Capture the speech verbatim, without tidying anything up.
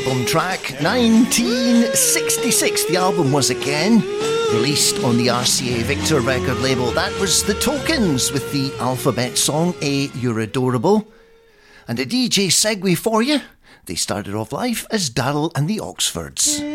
Album track nineteen sixty-six. The album was again released on the R C A Victor record label. That was The Tokens with the alphabet song A You're Adorable. And a D J segue for you. They started off life as Darryl and the Oxfords.